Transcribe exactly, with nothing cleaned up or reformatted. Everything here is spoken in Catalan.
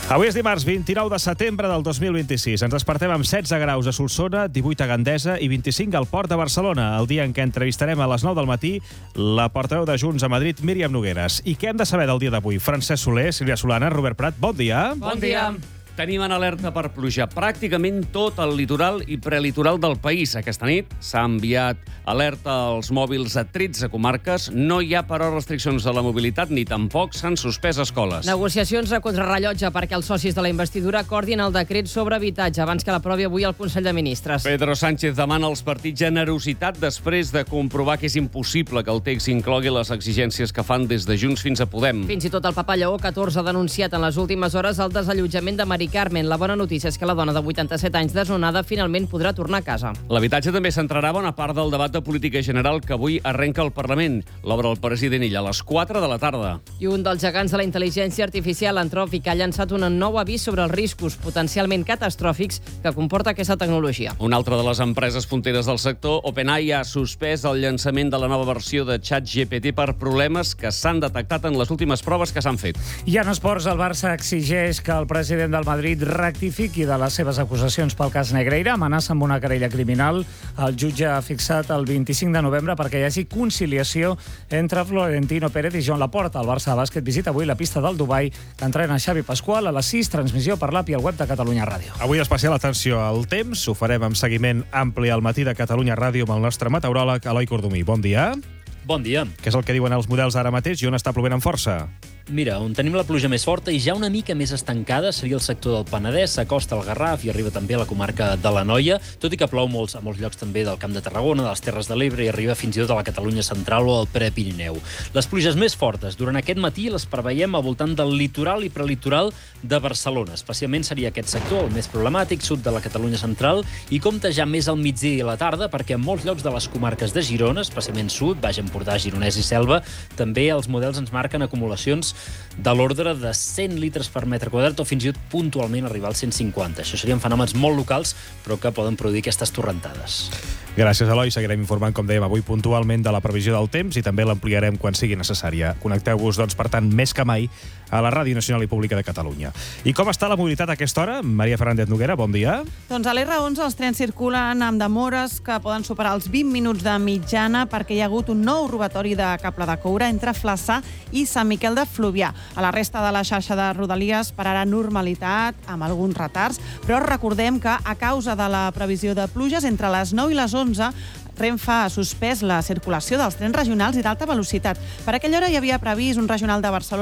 Avui és dimarts vint-i-nou de setembre del dos mil vint-i-sis. Ens despertem amb setze graus a Solsona, divuit a Gandesa i vint-i-cinc al Port de Barcelona, el dia en què entrevistarem a les nou del matí la portaveu de Junts a Madrid, Míriam Nogueras. I què hem de saber del dia d'avui? Francesc Soler, Sílvia Solana, Robert Prat, bon dia. Bon dia. Tenim en alerta per pluja pràcticament tot el litoral i prelitoral del país. Aquesta nit s'ha enviat alerta als mòbils a tretze comarques. No hi ha, però, restriccions de la mobilitat ni tampoc s'han suspès escoles. Negociacions a contrarrellotge perquè els socis de la investidura acordin el decret sobre habitatge abans que l'aprovi avui el Consell de Ministres. Pedro Sánchez demana als partits generositat després de comprovar que és impossible que el text inclogui les exigències que fan des de Junts fins a Podem. Fins i tot el papa Lleó catorze ha denunciat en les últimes hores el desallotjament de Mari Carmen. La bona notícia és que la dona de vuitanta-set anys desnonada finalment podrà tornar a casa. L'habitatge també centrarà bona part del debat de política general que avui arrenca al Parlament. L'obre el president Illa a les quatre de la tarda. I un dels gegants de la intel·ligència artificial, Anthropic, ha llançat un nou avís sobre els riscos potencialment catastròfics que comporta aquesta tecnologia. Una altra de les empreses punteres del sector, OpenAI, ha suspès el llançament de la nova versió de ChatGPT per problemes que s'han detectat en les últimes proves que s'han fet. I en esports, el Barça exigeix que el president del Madrid rectifiqui de les seves acusacions pel cas Negreira, amenaça amb una querella criminal. El jutge ha fixat el vint-i-cinc de novembre perquè hi hagi conciliació entre Florentino Pérez i Joan Laporta. El Barça de bàsquet visita avui la pista del Dubai que entrena Xavi Pasqual a les sis, transmissió per l'A P I al web de Catalunya Ràdio. Avui especial atenció al temps. Ho farem amb seguiment ampli al matí de Catalunya Ràdio amb el nostre meteoròleg Eloi Cordomí. Bon dia. Bon dia. Què és el que diuen els models ara mateix i on està plovent amb força? Mira, on tenim la pluja més forta i ja una mica més estancada seria el sector del Penedès, s'acosta al Garraf i arriba també a la comarca de l'Anoia, tot i que plou molts, a molts llocs també del Camp de Tarragona, de les Terres de l'Ebre i arriba fins i tot a la Catalunya central o al Prepirineu. Les pluges més fortes durant aquest matí les preveiem al voltant del litoral i prelitoral de Barcelona. Especialment seria aquest sector, el més problemàtic, sud de la Catalunya central, i compta ja més al migdia i a la tarda, perquè en molts llocs de les comarques de Girona, especialment sud, Baix Empordà, Gironès i Selva, també els models ens marquen acumulacions de l'ordre de cent litres per metre quadrat o fins i tot puntualment arribar als cent cinquanta. Això serien fenòmens molt locals, però que poden produir aquestes torrentades. Gràcies, Eloi. Seguirem informant, com dèiem, avui puntualment de la previsió del temps i també l'ampliarem quan sigui necessària. Connecteu-vos, doncs, per tant, més que mai a la Ràdio Nacional i Pública de Catalunya. I com està la mobilitat a aquesta hora? Maria Fernández Noguera, bon dia. Doncs a l'R onze els trens circulen amb demores que poden superar els vint minuts de mitjana perquè hi ha hagut un nou robatori de cable de coure entre Flaçà i Sant Miquel de Fluvià. A la resta de la xarxa de Rodalies pararà normalitat, amb alguns retards, però recordem que a causa de la previsió de pluges entre les nou i les onze Renfe ha suspès la circulació dels trens regionals i d'alta velocitat. Per aquella hora hi havia previst un regional de Barcelona